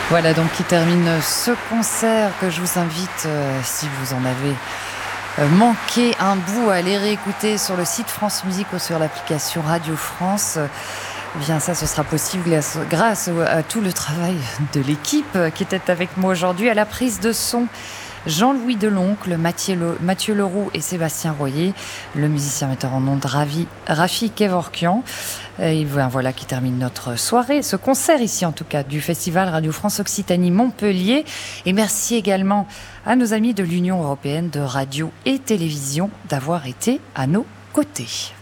Voilà donc qui termine ce concert que je vous invite, si vous en avez manqué un bout, à aller réécouter sur le site France Musique ou sur l'application Radio France. Bien ça, ce sera possible grâce à tout le travail de l'équipe qui était avec moi aujourd'hui à la prise de son. Jean-Louis Deloncle, Mathieu Leroux et Sébastien Royer, le musicien metteur en ondes Rafi Kevorkian. Et voilà qui termine notre soirée, ce concert ici en tout cas du Festival Radio France Occitanie Montpellier. Et merci également à nos amis de l'Union européenne de radio et télévision d'avoir été à nos côtés.